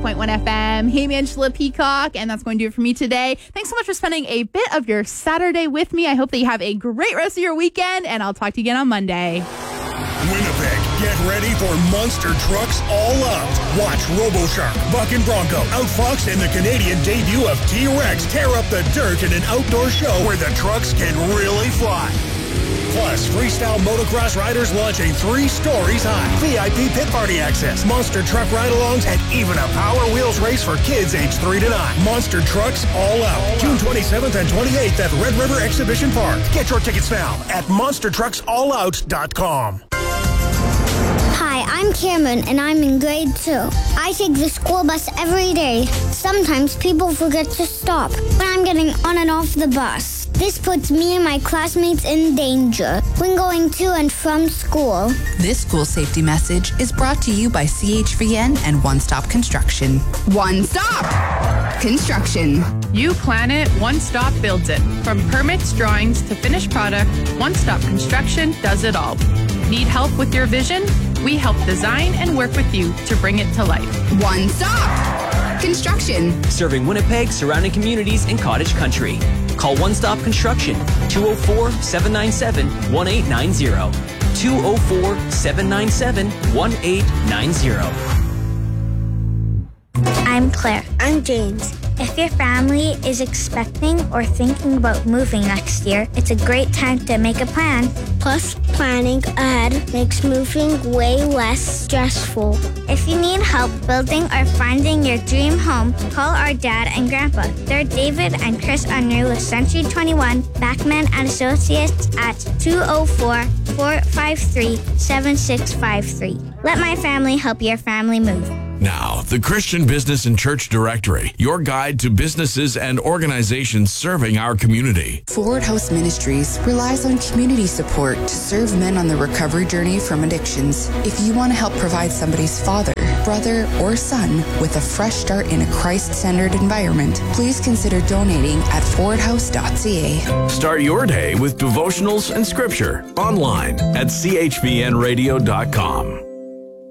105.1 FM. Hey, I'm Angela Peacock, and that's going to do it for me today. Thanks so much for spending a bit of your Saturday with me. I hope that you have a great rest of your weekend, and I'll talk to you again on Monday. Winnipeg, get ready for Monster Trucks All Out. Watch RoboShark, Buck and Bronco, Outfox, and the Canadian debut of T-Rex tear up the dirt in an outdoor show where the trucks can really fly. Plus, freestyle motocross riders launching 3 stories high. VIP pit party access, monster truck ride-alongs, and even a Power Wheels race for kids aged 3 to 9. Monster Trucks All Out. June 27th and 28th at Red River Exhibition Park. Get your tickets now at monstertrucksallout.com. Hi, I'm Cameron, and I'm in grade 2. I take the school bus every day. Sometimes people forget to stop when I'm getting on and off the bus. This puts me and my classmates in danger when going to and from school. This school safety message is brought to you by CHVN and One Stop Construction. One Stop Construction. You plan it, One Stop builds it. From permits, drawings, to finished product, One Stop Construction does it all. Need help with your vision? We help design and work with you to bring it to life. One Stop Construction. Serving Winnipeg, surrounding communities, and cottage country. Call One Stop Construction, 204-797-1890. 204-797-1890. I'm Claire. I'm James. If your family is expecting or thinking about moving next year, it's a great time to make a plan. Plus, planning ahead makes moving way less stressful. If you need help building or finding your dream home, call our dad and grandpa. They're David and Chris Unruh with Century 21, Backman and Associates at 204-453-7653. Let my family help your family move. Now, the Christian Business and Church Directory, your guide to businesses and organizations serving our community. Forward House Ministries relies on community support to serve men on the recovery journey from addictions. If you want to help provide somebody's father, brother, or son with a fresh start in a Christ-centered environment, please consider donating at forwardhouse.ca. Start your day with devotionals and scripture online at chvnradio.com.